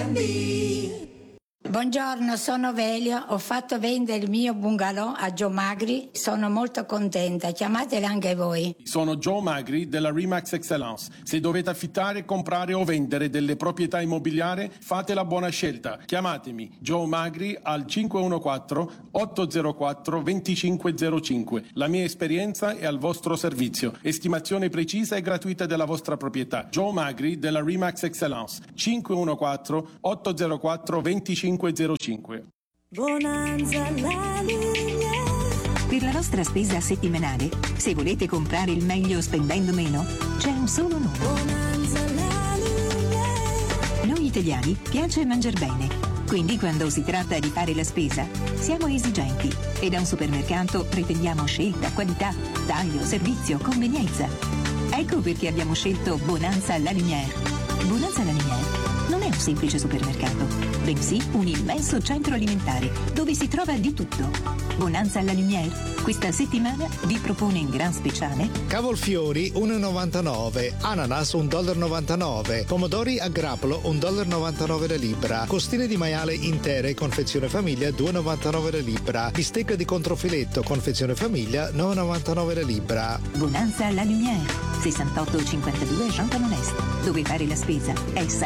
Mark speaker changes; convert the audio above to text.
Speaker 1: Buongiorno, sono Velio, ho fatto vendere il mio bungalow a Joe Magri, sono molto contenta, chiamatele anche voi.
Speaker 2: Sono Joe Magri della Remax Excellence. Se dovete affittare, comprare o vendere delle proprietà immobiliari, fate la buona scelta. Chiamatemi Joe Magri al 514-804-2505. La mia esperienza è al vostro servizio. Estimazione precisa e gratuita della vostra proprietà. Joe Magri della Remax Excellence. 514-804-2505.
Speaker 3: Bonanza la Lumière.
Speaker 4: Per la vostra spesa settimanale, se volete comprare il meglio spendendo meno, c'è un solo nome.
Speaker 3: Bonanza la Lumière.
Speaker 4: Noi italiani piace mangiar bene, quindi quando si tratta di fare la spesa siamo esigenti e da un supermercato pretendiamo scelta, qualità, taglio, servizio, convenienza. Ecco perché abbiamo scelto Bonanza la Lumière. Bonanza la Lumière non è un semplice supermercato, bensì un immenso centro alimentare dove si trova di tutto. Bonanza alla Lumière questa settimana vi propone in gran speciale
Speaker 5: cavolfiori 1,99, ananas $1,99, pomodori a grappolo $1,99 la libra, costine di maiale intere confezione famiglia $2,99 la libra, bistecca di controfiletto confezione famiglia $9,99 la libra.
Speaker 4: Bonanza alla Lumière 6852 Jean Talon Est, dove fare la spesa è